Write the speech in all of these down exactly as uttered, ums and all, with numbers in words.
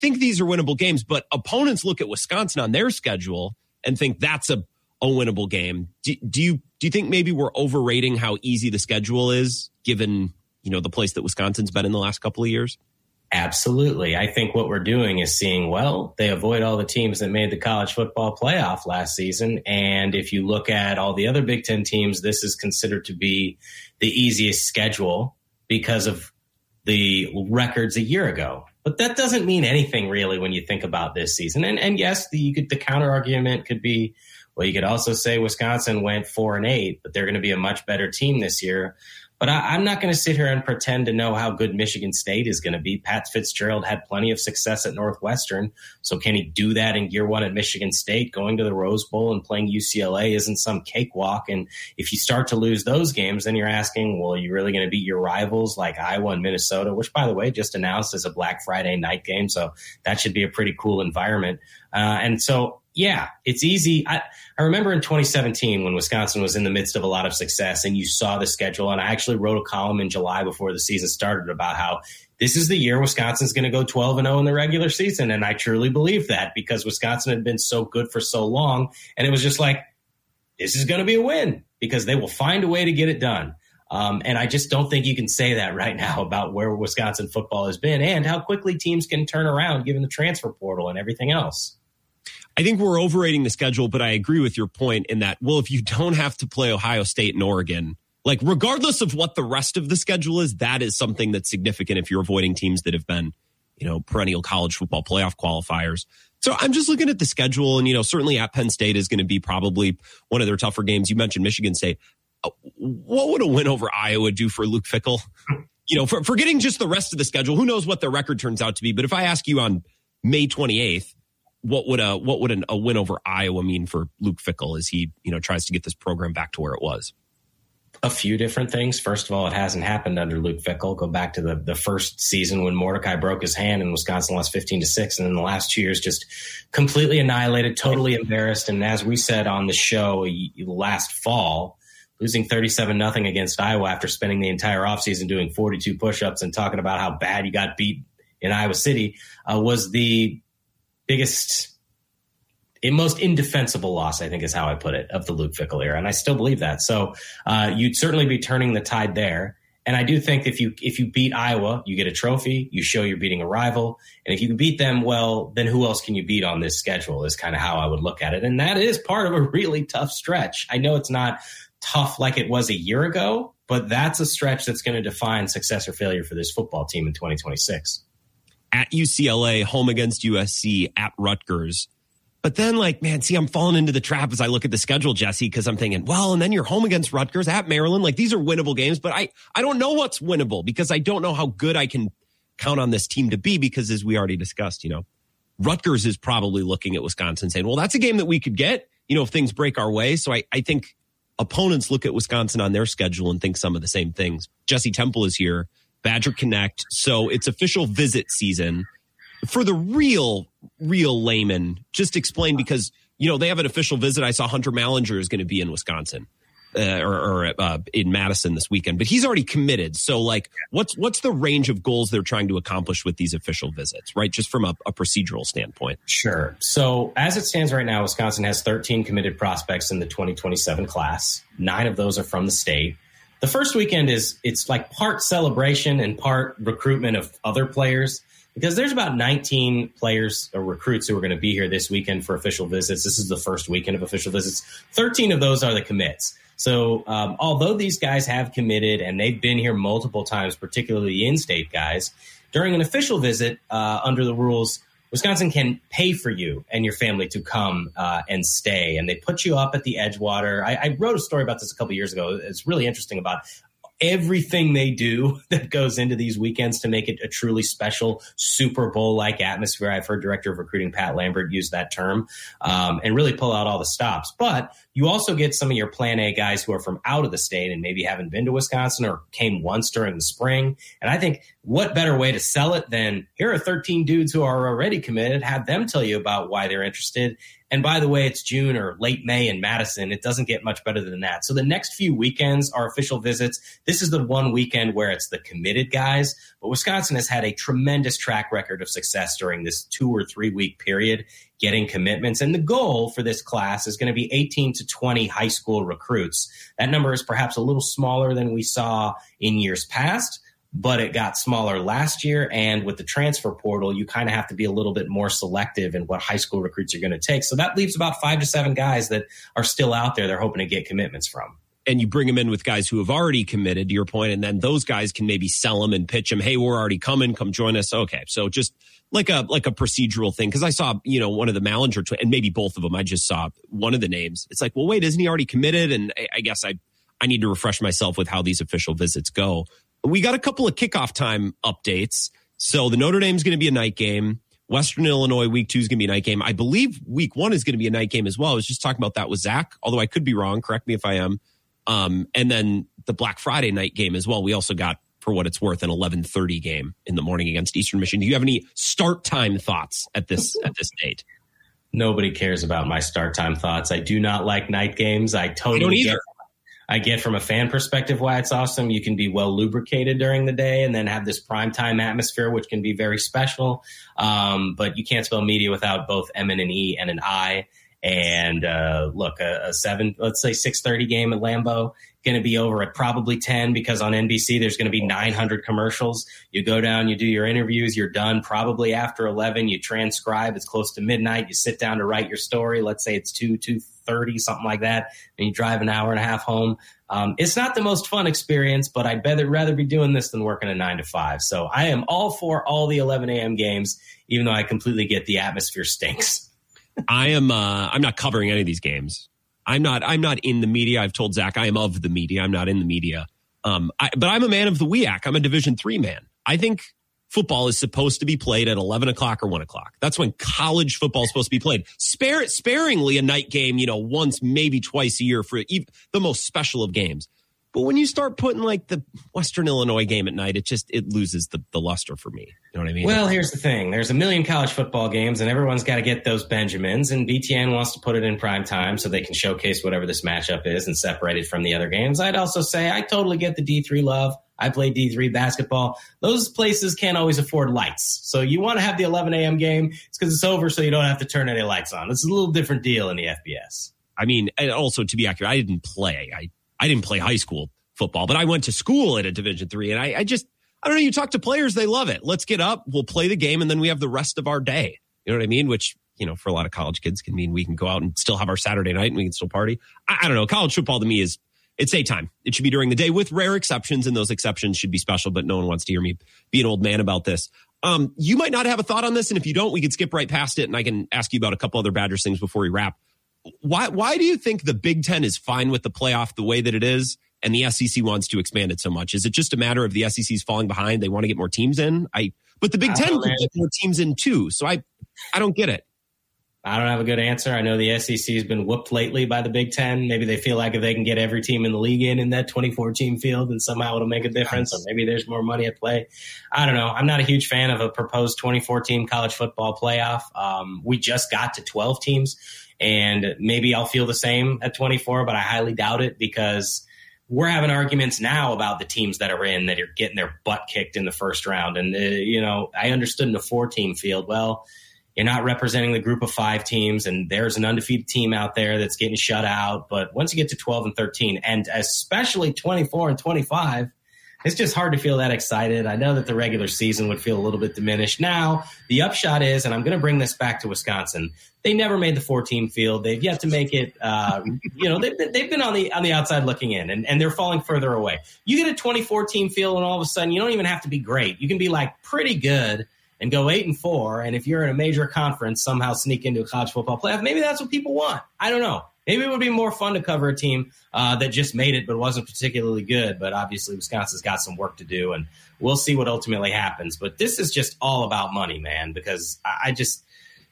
think these are winnable games, but opponents look at Wisconsin on their schedule and think that's a, a winnable game. Do, do you do you think maybe we're overrating how easy the schedule is, given, you know, the place that Wisconsin's been in the last couple of years? Absolutely. I think what we're doing is seeing, well, they avoid all the teams that made the college football playoff last season. And if you look at all the other Big Ten teams, this is considered to be the easiest schedule because of the records a year ago. But that doesn't mean anything really when you think about this season. And and yes, the, you could, the counter argument could be, well, you could also say Wisconsin went four and eight, but they're going to be a much better team this year. But I, I'm not going to sit here and pretend to know how good Michigan State is going to be. Pat Fitzgerald had plenty of success at Northwestern. So can he do that in year one at Michigan State? Going to the Rose Bowl and playing U C L A isn't some cakewalk. And if you start to lose those games, then you're asking, well, are you really going to beat your rivals like Iowa and Minnesota, which, by the way, just announced as a Black Friday night game. So that should be a pretty cool environment. Uh, and so, yeah, it's easy. I, I remember in twenty seventeen when Wisconsin was in the midst of a lot of success and you saw the schedule. And I actually wrote a column in July before the season started about how this is the year Wisconsin's going to go twelve and oh in the regular season. And I truly believe that because Wisconsin had been so good for so long. And it was just like, this is going to be a win because they will find a way to get it done. Um, and I just don't think you can say that right now about where Wisconsin football has been and how quickly teams can turn around given the transfer portal and everything else. I think we're overrating the schedule, but I agree with your point in that, well, if you don't have to play Ohio State and Oregon, like regardless of what the rest of the schedule is, that is something that's significant if you're avoiding teams that have been, you know, perennial college football playoff qualifiers. So I'm just looking at the schedule and, you know, certainly at Penn State is going to be probably one of their tougher games. You mentioned Michigan State. What would a win over Iowa do for Luke Fickell? You know, for, forgetting just the rest of the schedule, who knows what their record turns out to be. But if I ask you on May twenty-eighth, What would a what would an, a win over Iowa mean for Luke Fickell as he, you know, tries to get this program back to where it was? A few different things. First of all, it hasn't happened under Luke Fickell. Go back to the, the first season when Mordecai broke his hand and Wisconsin lost fifteen to six. And in the last two years, just completely annihilated, totally embarrassed. And as we said on the show last fall, losing thirty-seven nothing against Iowa after spending the entire offseason doing forty-two push-ups and talking about how bad you got beat in Iowa City uh, was the biggest, most indefensible loss, I think is how I put it, of the Luke Fickell era. And I still believe that. So uh, you'd certainly be turning the tide there. And I do think if you if you beat Iowa, you get a trophy, you show you're beating a rival. And if you can beat them, well, then who else can you beat on this schedule is kind of how I would look at it. And that is part of a really tough stretch. I know it's not tough like it was a year ago, but that's a stretch that's going to define success or failure for this football team in twenty twenty-six. At U C L A, home against U S C, at Rutgers. But then, like, man, see, I'm falling into the trap as I look at the schedule, Jesse, because I'm thinking, well, and then you're home against Rutgers, at Maryland. Like, these are winnable games, but I, I don't know what's winnable because I don't know how good I can count on this team to be because, as we already discussed, you know, Rutgers is probably looking at Wisconsin saying, well, that's a game that we could get, you know, if things break our way. So I, I think opponents look at Wisconsin on their schedule and think some of the same things. Jesse Temple is here. Badger Connect. So it's official visit season. For the real, real layman, just explain because, you know, they have an official visit. I saw Hunter Mallinger is going to be in Wisconsin uh, or, or uh, in Madison this weekend, but he's already committed. So, like, what's what's the range of goals they're trying to accomplish with these official visits, right? Just from a, a procedural standpoint. Sure. So as it stands right now, Wisconsin has thirteen committed prospects in the twenty twenty-seven class. Nine of those are from the state. The first weekend is it's like part celebration and part recruitment of other players because there's about nineteen players or recruits who are going to be here this weekend for official visits. This is the first weekend of official visits. thirteen of those are the commits. So um, although these guys have committed and they've been here multiple times, particularly the in-state guys, during an official visit uh, under the rules, Wisconsin can pay for you and your family to come uh, and stay. And they put you up at the Edgewater. I, I wrote a story about this a couple years ago. It's really interesting about everything they do that goes into these weekends to make it a truly special Super Bowl-like atmosphere. I've heard Director of Recruiting Pat Lambert use that term um, and really pull out all the stops. But you also get some of your Plan A guys who are from out of the state and maybe haven't been to Wisconsin or came once during the spring. And I think what better way to sell it than here are thirteen dudes who are already committed, have them tell you about why they're interested. And by the way, it's June or late May in Madison. It doesn't get much better than that. So the next few weekends are official visits. This is the one weekend where it's the committed guys. But Wisconsin has had a tremendous track record of success during this two or three week period getting commitments. And the goal for this class is going to be eighteen to twenty high school recruits. That number is perhaps a little smaller than we saw in years past, but it got smaller last year. And with the transfer portal, you kind of have to be a little bit more selective in what high school recruits you're going to take. So that leaves about five to seven guys that are still out there they're hoping to get commitments from. And you bring them in with guys who have already committed, to your point, and then those guys can maybe sell them and pitch them. Hey, we're already coming. Come join us. Okay. So just like a like a procedural thing. Because I saw, you know, one of the Mallinger, and maybe both of them, I just saw one of the names. It's like, well, wait, isn't he already committed? And I, I guess I, I need to refresh myself with how these official visits go. We got a couple of kickoff time updates. So the Notre Dame's going to be a night game. Western Illinois week two is going to be a night game. I believe week one is going to be a night game as well. I was just talking about that with Zach, although I could be wrong. Correct me if I am. Um, and then the Black Friday night game as well. We also got, for what it's worth, an eleven thirty game in the morning against Eastern Michigan. Do you have any start time thoughts at this at this date? Nobody cares about my start time thoughts. I do not like night games. I totally I don't either. get I get from a fan perspective why it's awesome. You can be well lubricated during the day and then have this primetime atmosphere, which can be very special. Um, but you can't spell media without both M and an E and an I. And uh, look, a, a seven, let's say six thirty game at Lambeau, going to be over at probably ten because on N B C there's going to be nine hundred commercials. You go down, you do your interviews, you're done probably after eleven. You transcribe, it's close to midnight. You sit down to write your story. Let's say it's two, two thirty, something like that, and you drive an hour and a half home. Um, it's not the most fun experience, but I'd rather rather be doing this than working a nine to five. So I am all for all the eleven a.m. games, even though I completely get the atmosphere stinks. I am. Uh, I'm not covering any of these games. I'm not. I'm not in the media. I've told Zach I am of the media. I'm not in the media. Um, I, but I'm a man of the W E A C. I'm a Division three man. I think football is supposed to be played at eleven o'clock or one o'clock. That's when college football is supposed to be played. Spare sparingly a night game, you know, once maybe twice a year for even the most special of games. But when you start putting like the Western Illinois game at night, it just it loses the, the luster for me. You know what I mean? Well, here's the thing. There's a million college football games, and everyone's got to get those Benjamins, and B T N wants to put it in prime time so they can showcase whatever this matchup is and separate it from the other games. I'd also say I totally get the D three love. I play D three basketball. Those places can't always afford lights. So you want to have the eleven a.m. game. It's because it's over so you don't have to turn any lights on. It's a little different deal in the F B S. I mean, and also to be accurate, I didn't play. I, I didn't play high school football, but I went to school at a Division three, and I, I just, I don't know, you talk to players, they love it. Let's get up, we'll play the game, and then we have the rest of our day. You know what I mean? Which, you know, for a lot of college kids can mean we can go out and still have our Saturday night and we can still party. I, I don't know. College football to me is, it's daytime. It should be during the day with rare exceptions, and those exceptions should be special, but no one wants to hear me be an old man about this. Um, you might not have a thought on this, and if you don't, we can skip right past it, and I can ask you about a couple other Badgers things before we wrap. Why, why do you think the Big Ten is fine with the playoff the way that it is, and the S E C wants to expand it so much? Is it just a matter of the S E C's falling behind? They want to get more teams in? I, but the Big Ten could get more teams in too. So I, I don't get it. I don't have a good answer. I know the S E C has been whooped lately by the Big Ten. Maybe they feel like if they can get every team in the league in in that twenty-four team field, then somehow it'll make a difference. Or maybe there's more money at play. I don't know. I'm not a huge fan of a proposed twenty-four team college football playoff. Um, we just got to twelve teams, and maybe I'll feel the same at twenty-four, but I highly doubt it because we're having arguments now about the teams that are in that are getting their butt kicked in the first round. And, uh, you know, I understood in a four-team field, well, you're not representing the group of five teams, and there's an undefeated team out there that's getting shut out. But once you get to twelve and thirteen, and especially twenty-four and twenty-five, it's just hard to feel that excited. I know that the regular season would feel a little bit diminished. Now, the upshot is, and I'm going to bring this back to Wisconsin, they never made the four-team field. They've yet to make it. Uh, you know, they've been, they've been on the on the outside looking in, and, and they're falling further away. You get a twenty-four team field, and all of a sudden, you don't even have to be great. You can be like pretty good and go eight and four. And if you're in a major conference, somehow sneak into a college football playoff. Maybe that's what people want. I don't know. Maybe it would be more fun to cover a team uh, that just made it but wasn't particularly good. But obviously, Wisconsin's got some work to do, and we'll see what ultimately happens. But this is just all about money, man, because I, I just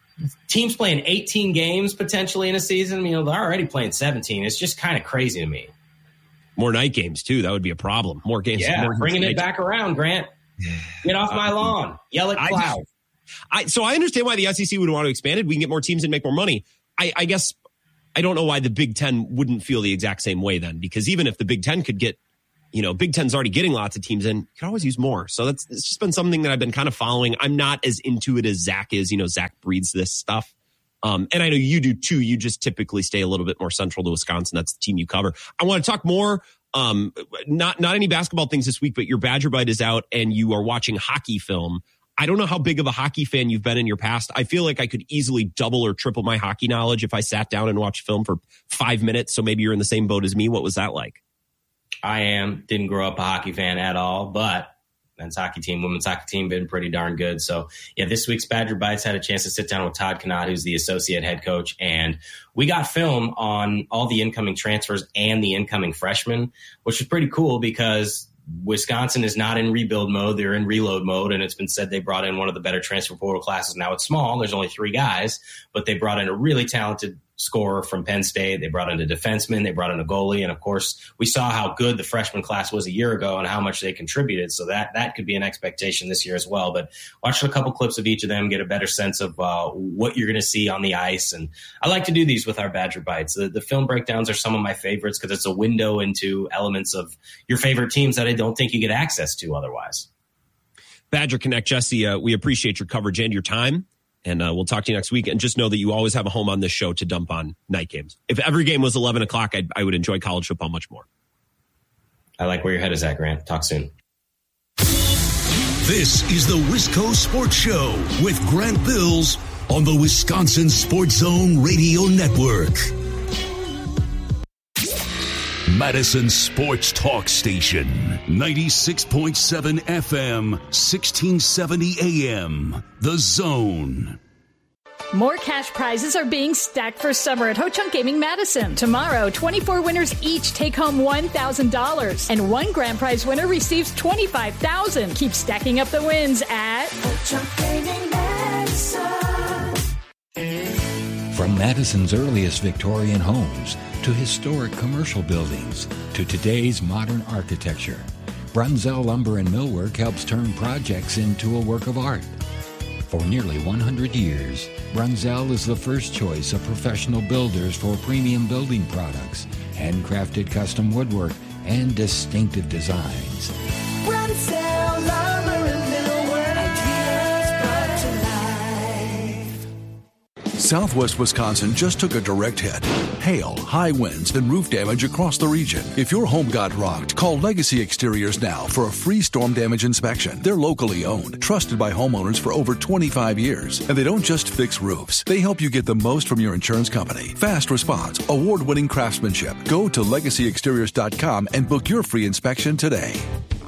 – teams playing eighteen games potentially in a season, you know, they're already playing seventeen. It's just kind of crazy to me. More night games, too. That would be a problem. More games. Yeah, more bringing games it back around, Grant. Get off my lawn. Yell at cloud. I, so I understand why the S E C would want to expand it. We can get more teams and make more money. I, I guess I don't know why the Big Ten wouldn't feel the exact same way then, because even if the Big Ten could get, you know, Big Ten's already getting lots of teams in, you could always use more. So that's it's just been something that I've been kind of following. I'm not as into it as Zach is. You know, Zach breeds this stuff. Um, and I know you do too. You just typically stay a little bit more central to Wisconsin. That's the team you cover. I want to talk more. Um, not not any basketball things this week, but your Badger Bite is out and you are watching hockey film. I don't know how big of a hockey fan you've been in your past. I feel like I could easily double or triple my hockey knowledge if I sat down and watched film for five minutes. So maybe you're in the same boat as me. What was that like? I am. Didn't grow up a hockey fan at all, but men's hockey team, women's hockey team been pretty darn good. So yeah, this week's Badger Bites had a chance to sit down with Todd Connaught, who's the associate head coach. And we got film on all the incoming transfers and the incoming freshmen, which was pretty cool because Wisconsin is not in rebuild mode. They're in reload mode. And it's been said they brought in one of the better transfer portal classes. Now it's small. There's only three guys, but they brought in a really talented scorer from Penn State. They brought in a defenseman. They brought in a goalie. And of course, we saw how good the freshman class was a year ago and how much they contributed. So that, that could be an expectation this year as well. But watch a couple clips of each of them, get a better sense of uh, what you're going to see on the ice. And I like to do these with our Badger Bites. The, the film breakdowns are some of my favorites because it's a window into elements of your favorite teams that I don't think you get access to otherwise. Badger Connect, Jesse, uh, we appreciate your coverage and your time. And uh, we'll talk to you next week. And just know that you always have a home on this show to dump on night games. If every game was eleven o'clock, I'd, I would enjoy college football much more. I like where your head is at, Grant. Talk soon. This is the Wisco Sports Show with Grant Bills on the Wisconsin Sports Zone Radio Network. Madison Sports Talk Station, ninety-six point seven F M, sixteen seventy A M, The Zone. More cash prizes are being stacked for summer at Ho Chunk Gaming Madison. Tomorrow, twenty-four winners each take home one thousand dollars, and one grand prize winner receives twenty-five thousand dollars. Keep stacking up the wins at Ho Chunk Gaming Madison. From Madison's earliest Victorian homes to historic commercial buildings to today's modern architecture, Brunzell Lumber and Millwork helps turn projects into a work of art. For nearly one hundred years, Brunzell is the first choice of professional builders for premium building products, handcrafted custom woodwork, and distinctive designs. Brunzell Lumber and Millwork, ideas brought to life. Southwest Wisconsin just took a direct hit. Hail, high winds, and roof damage across the region. If your home got rocked, call Legacy Exteriors now for a free storm damage inspection. They're locally owned, trusted by homeowners for over twenty-five years. And they don't just fix roofs. They help you get the most from your insurance company. Fast response, award-winning craftsmanship. Go to legacy exteriors dot com and book your free inspection today.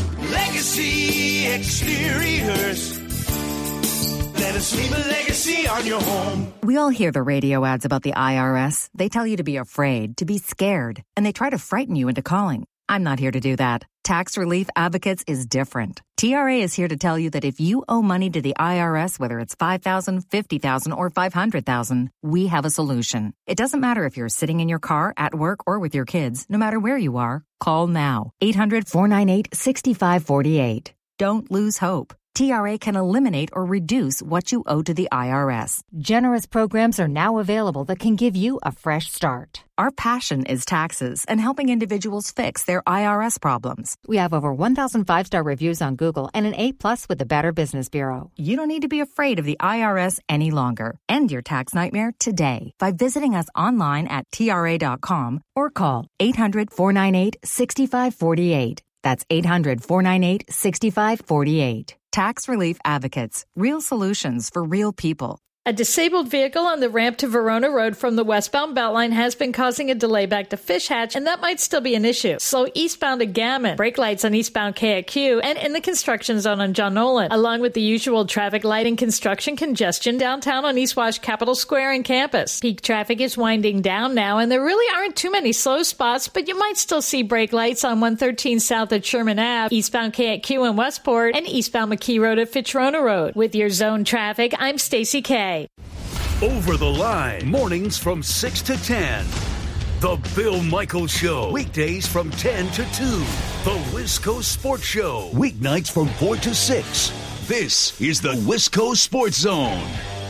Legacy Exteriors. Let us leave a legacy on your home. We all hear the radio ads about the I R S. They tell you to be afraid, to be scared, and they try to frighten you into calling. I'm not here to do that. Tax Relief Advocates is different. T R A is here to tell you that if you owe money to the I R S, whether it's five thousand dollars, fifty thousand dollars, or five hundred thousand dollars, we have a solution. It doesn't matter if you're sitting in your car, at work, or with your kids. No matter where you are, call now. eight hundred, four nine eight, six five four eight. Don't lose hope. T R A can eliminate or reduce what you owe to the I R S. Generous programs are now available that can give you a fresh start. Our passion is taxes and helping individuals fix their I R S problems. We have over one thousand five-star reviews on Google and an A plus with the Better Business Bureau. You don't need to be afraid of the I R S any longer. End your tax nightmare today by visiting us online at T R A dot com or call eight hundred, four nine eight, six five four eight. That's eight hundred, four nine eight, six five four eight. Tax Relief Advocates. Real solutions for real people. A disabled vehicle on the ramp to Verona Road from the westbound Beltline has been causing a delay back to Fish Hatch, and that might still be an issue. Slow eastbound to Gammon, brake lights on eastbound K A Q, and in the construction zone on John Nolan, along with the usual traffic light and construction congestion downtown on East Wash Capitol Square and campus. Peak traffic is winding down now, and there really aren't too many slow spots, but you might still see brake lights on one thirteen south at Sherman Avenue, eastbound K A Q in Westport, and eastbound McKee Road at Fitzrona Road. With your zone traffic, I'm Stacey Kay. Over the Line, mornings from six to ten. The Bill Michaels Show. Weekdays from ten to two. The Wisco Sports Show. Weeknights from four to six. This is the Wisco Sports Zone.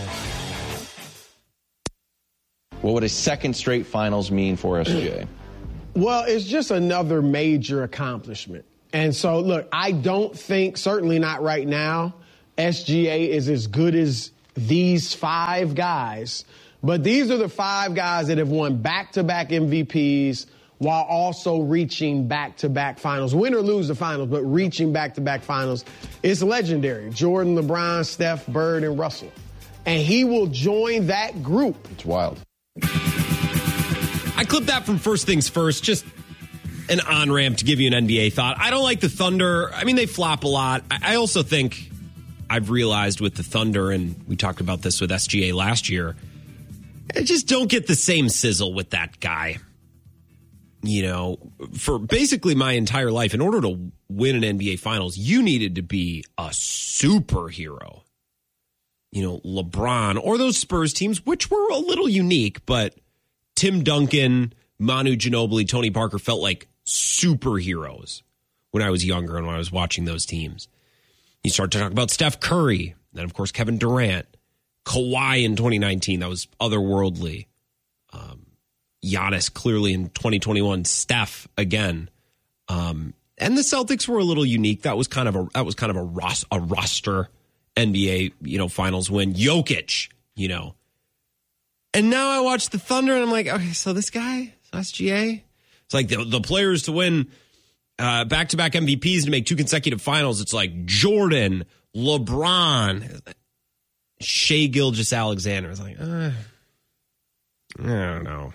What would a second straight finals mean for S G A? Well, it's just another major accomplishment. And so, look, I don't think, certainly not right now, S G A is as good as these five guys. But these are the five guys that have won back-to-back M V Ps while also reaching back-to-back finals. Win or lose the finals, but reaching back-to-back finals. It's legendary. Jordan, LeBron, Steph, Bird, and Russell. And he will join that group. It's wild. I clipped that from First Things First, just an on-ramp to give you an N B A thought. I don't like the Thunder. I mean, they flop a lot. I also think I've realized with the Thunder, and we talked about this with S G A last year, I just don't get the same sizzle with that guy. You know, for basically my entire life, in order to win an N B A Finals, you needed to be a superhero. You know, LeBron or those Spurs teams, which were a little unique, but Tim Duncan, Manu Ginobili, Tony Parker felt like superheroes when I was younger and when I was watching those teams. You start to talk about Steph Curry, then of course Kevin Durant, Kawhi in twenty nineteen, that was otherworldly. Um, Giannis clearly in twenty twenty-one, Steph again. Um, and the Celtics were a little unique. That was kind of a that was kind of a, ros- a roster N B A, you know, finals win. Jokic, you know. And now I watch the Thunder and I'm like, okay, so this guy, S G A, it's like the, the players to win uh, back-to-back M V Ps to make two consecutive finals. It's like Jordan, LeBron, Shai Gilgeous-Alexander. It's like, uh, I don't know.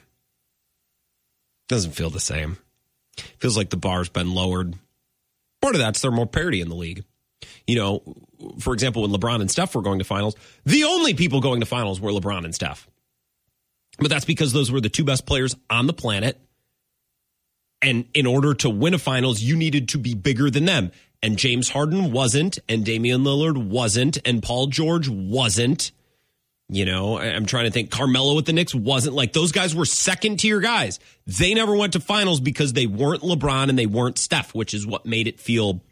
Doesn't feel the same. Feels like the bar's been lowered. Part of that's there more parity in the league. You know, for example, when LeBron and Steph were going to finals, the only people going to finals were LeBron and Steph. But that's because those were the two best players on the planet. And in order to win a finals, you needed to be bigger than them. And James Harden wasn't, and Damian Lillard wasn't, and Paul George wasn't. You know, I'm trying to think. Carmelo with the Knicks wasn't. Like, those guys were second-tier guys. They never went to finals because they weren't LeBron and they weren't Steph, which is what made it feel,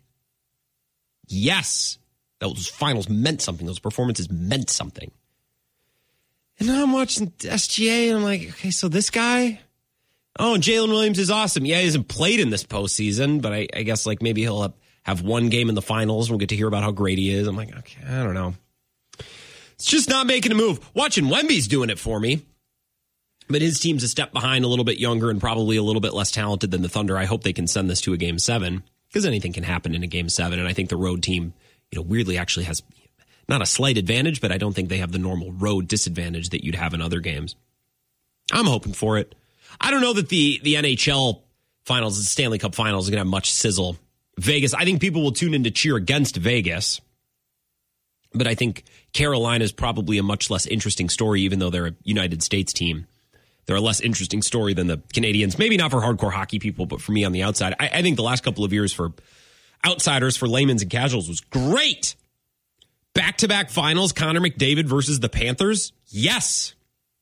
yes, those finals meant something. Those performances meant something. And now I'm watching S G A, and I'm like, okay, so this guy, oh, Jalen Williams is awesome. Yeah, he hasn't played in this postseason, but I, I guess like maybe he'll have, have one game in the finals, and we'll get to hear about how great he is. I'm like, okay, I don't know. It's just not making a move. Watching Wemby's doing it for me, but his team's a step behind, a little bit younger, and probably a little bit less talented than the Thunder. I hope they can send this to a game seven, because anything can happen in a game seven, and I think the road team, you know, weirdly actually has not a slight advantage, but I don't think they have the normal road disadvantage that you'd have in other games. I'm hoping for it. I don't know that the, the N H L finals, the Stanley Cup finals, are going to have much sizzle. Vegas, I think people will tune in to cheer against Vegas, but I think Carolina is probably a much less interesting story, even though they're a United States team. They're a less interesting story than the Canadians. Maybe not for hardcore hockey people, but for me on the outside. I, I think the last couple of years for outsiders, for layman's and casuals, was great. Back-to-back finals, Connor McDavid versus the Panthers. Yes.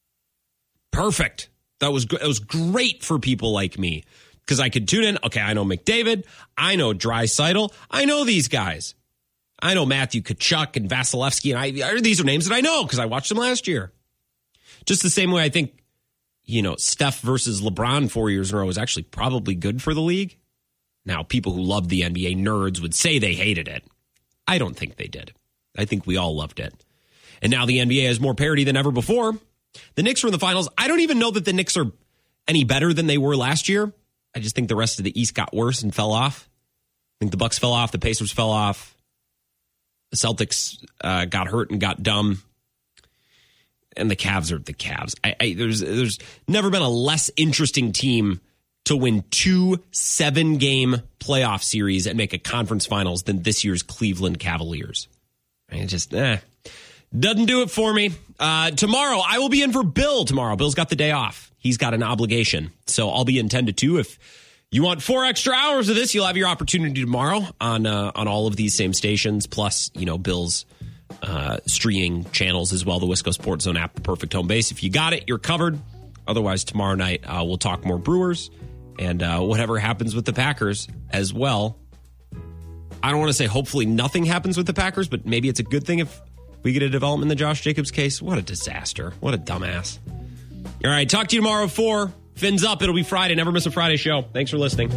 Perfect. That was, that was great for people like me, because I could tune in. Okay, I know McDavid. I know Draisaitl. I know these guys. I know Matthew Tkachuk and Vasilevsky, and I, these are names that I know because I watched them last year. Just the same way I think, you know, Steph versus LeBron four years in a row is actually probably good for the league. Now, people who love the N B A, nerds, would say they hated it. I don't think they did. I think we all loved it. And now the N B A has more parity than ever before. The Knicks are in the finals. I don't even know that the Knicks are any better than they were last year. I just think the rest of the East got worse and fell off. I think the Bucks fell off. The Pacers fell off. The Celtics uh, got hurt and got dumb. And the Cavs are the Cavs. I, I, there's, there's never been a less interesting team to win two seven-game playoff series and make a conference finals than this year's Cleveland Cavaliers. I just, eh, doesn't do it for me. Uh, tomorrow, I will be in for Bill tomorrow. Bill's got the day off. He's got an obligation. So I'll be in ten to two. If you want four extra hours of this, you'll have your opportunity tomorrow on uh, on all of these same stations, plus, you know, Bill's uh, streaming channels as well, the Wisco Sports Zone app, Perfect Home Base. If you got it, you're covered. Otherwise, tomorrow night, uh, we'll talk more Brewers and uh, whatever happens with the Packers as well. I don't want to say hopefully nothing happens with the Packers, but maybe it's a good thing if we get a development in the Josh Jacobs case. What a disaster. What a dumbass. All right, talk to you tomorrow at four. Fins up. It'll be Friday. Never miss a Friday show. Thanks for listening.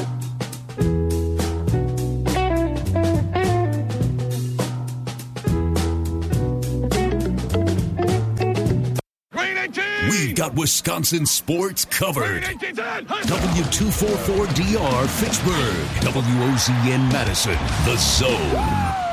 We've got Wisconsin sports covered. W two forty-four D R Fitchburg. W O Z N Madison. The Zone.